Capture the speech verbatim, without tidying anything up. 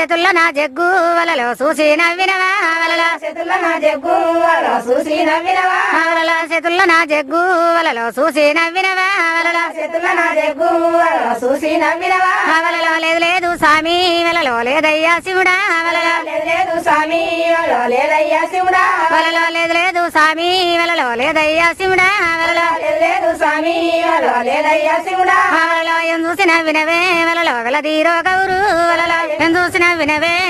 చేతుల్లో నా జగ్గు వలలో చూసి నవ్వినవా వలలో చేతుల్లో నా జగ్గు వలలో చూసి నవ్వినవా వలలో చేతుల్లో నా జగ్గు వలలో చూసి నవ్వినవా వలలో చేతుల్లో నా జగ్గు వలలో చూసి నవ్వినవా వలలో లేదు లేదు స్వామి వలలో లేదయ్యా శివుడా వలలో లేదు లేదు స్వామి వలలో లేదయ్యా శివుడా వలలో లేదు లేదు స్వామి వలలో లేదయ్యా శివుడా వలలో లేదు లేదు స్వామి వలలో లేదయ్యా శివుడా వలలో ఏం చూసిన వినవే వలలో వెలదీరో గౌరు వలలో ఏం చూసిన వినవే